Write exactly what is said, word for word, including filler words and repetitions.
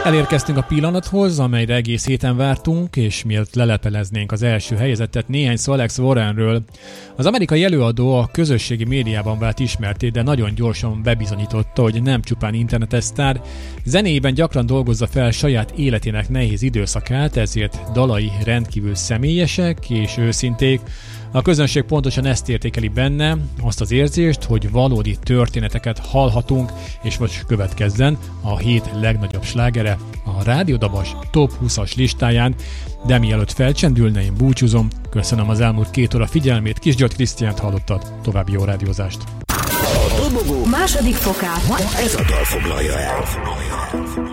Elérkeztünk a pillanathoz, amelyre egész héten vártunk, és mielőtt lelepeleznénk az első helyezettet, néhány szó Alex Warrenről. Az amerikai előadó a közösségi médiában vált ismerté, de nagyon gyorsan bebizonyította, hogy nem csupán internetes sztár, zenéjében gyakran dolgozza fel saját életének nehéz időszakát, ezért dalai rendkívül személyesek és őszinték. A közönség pontosan ezt értékeli benne, azt az érzést, hogy valódi történeteket hallhatunk, és most következzen a hét legnagyobb slágere a Rádiódabas top húszas listáján, de mielőtt felcsendülne, én búcsúzom, köszönöm az elmúlt két óra figyelmét, Kis György Krisztiánt hallottad, további jó rádiózást! A dobogó második fokát ez a dal foglalja el.